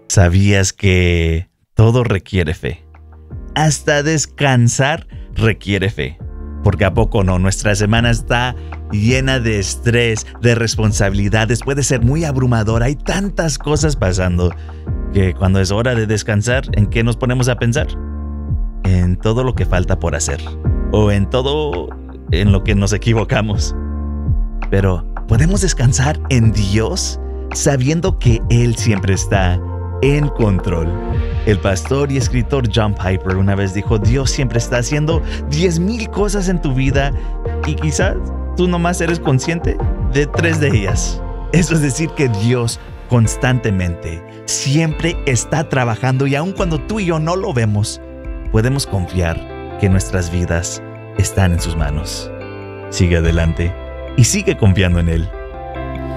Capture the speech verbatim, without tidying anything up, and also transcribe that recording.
¿Sabías que todo requiere fe? Hasta descansar requiere fe. Porque a poco no, nuestra semana está llena de estrés, de responsabilidades, puede ser muy abrumadora, hay tantas cosas pasando que cuando es hora de descansar, ¿en qué nos ponemos a pensar? En todo lo que falta por hacer o en todo en lo que nos equivocamos. Pero ¿podemos descansar en Dios sabiendo que Él siempre está en control? El pastor y escritor John Piper una vez dijo: Dios siempre está haciendo diez mil cosas en tu vida y quizás tú nomás eres consciente de tres de ellas. Eso es decir que Dios constantemente siempre está trabajando, y aun cuando tú y yo no lo vemos, podemos confiar que nuestras vidas están en sus manos. Sigue adelante y sigue confiando en Él.